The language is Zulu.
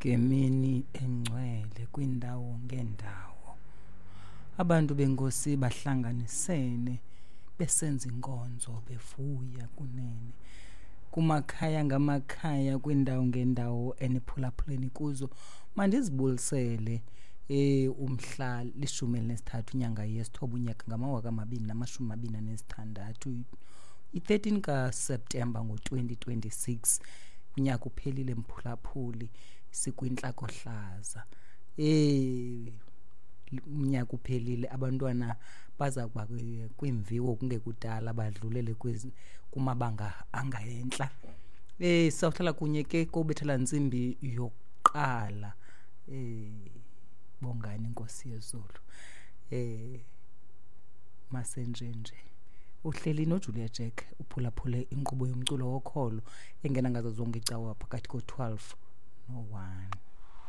Ngemini engcwele kwindawo ngendawo abantu benkosi bahlanganisene besenza inkonzo bevuya kunene kumakhaya ngamakhaya kwindawo ngendawo eniphulaphuleni kuzo mandizibulisele umhla 13 inyanga yesithoba unyaka ngama-2026 i-13 kaSeptemba ngo-2026 unyaka uphelile mphulaphuli sikwinhlakohlaza unyaka uphelile abantwana baza kuba kwimviwo kungekudala badlulele kumabanga angayenhla sawuhlala kunye ke kobethela nsimbi yokuqala bongani inkosi yezulu masenjenje uhleli noJulia Jack uphulaphule inkqubo yomculo wokholo engena ngazo zonke icawa phakathi ko-12 no-1